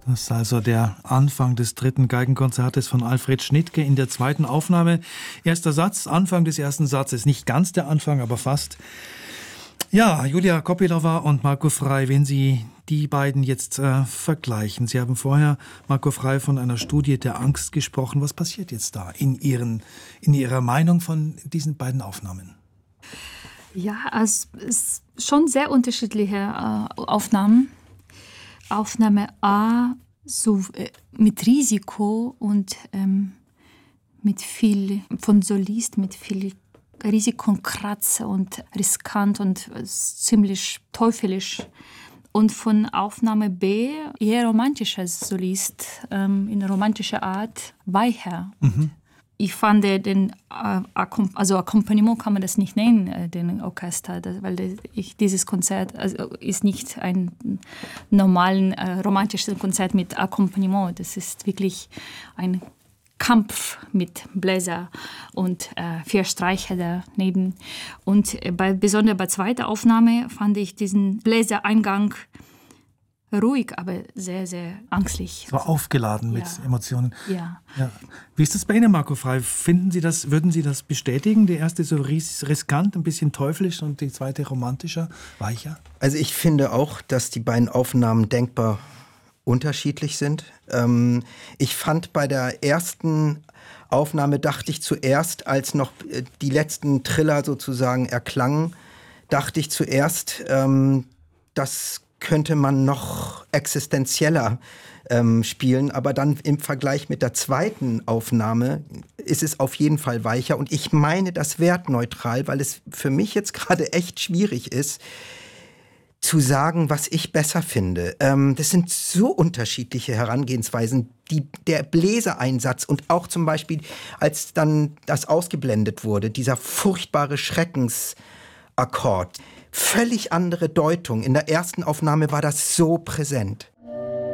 Das ist also der Anfang des 3. Geigenkonzertes von Alfred Schnittke in der 2. Aufnahme. Erster Satz, Anfang des ersten Satzes. Nicht ganz der Anfang, aber fast. Ja, Julia Kopylova und Marco Frey, wenn Sie die beiden jetzt vergleichen. Sie haben vorher, Marco Frey, von einer Studie der Angst gesprochen. Was passiert jetzt da in Ihrer Meinung von diesen beiden Aufnahmen? Ja, es ist schon sehr unterschiedliche Aufnahmen. Aufnahme A, so mit Risiko und mit viel von Solist, mit viel Risiko und Kratzer und riskant und ziemlich teuflisch. Und von Aufnahme B, eher romantischer Solist, in romantischer Art, weicher. Mhm. Ich fand den Akkompagnement kann man das nicht nennen, den Orchester, weil dieses Konzert ist nicht ein normales romantisches Konzert mit Akkompagnement. Das ist wirklich ein Kampf mit Bläser und 4 Streicher daneben. Und besonders bei zweiter Aufnahme fand ich diesen Bläsereingang ruhig, aber sehr, sehr angstlich. Es war aufgeladen mit Emotionen. Ja. Wie ist das bei Ihnen, Marco Frey? Würden Sie das bestätigen? Die erste so riskant, ein bisschen teuflisch und die zweite romantischer, weicher? Also ich finde auch, dass die beiden Aufnahmen denkbar unterschiedlich sind. Ich fand bei der ersten Aufnahme, dachte ich zuerst, als noch die letzten Triller sozusagen erklangen, dachte ich zuerst, das könnte man noch existenzieller spielen. Aber dann im Vergleich mit der zweiten Aufnahme ist es auf jeden Fall weicher. Und ich meine das wertneutral, weil es für mich jetzt gerade echt schwierig ist, zu sagen, was ich besser finde. Das sind so unterschiedliche Herangehensweisen. Der Bläsereinsatz und auch zum Beispiel, als dann das ausgeblendet wurde, dieser furchtbare Schreckensakkord. Völlig andere Deutung. In der ersten Aufnahme war das so präsent.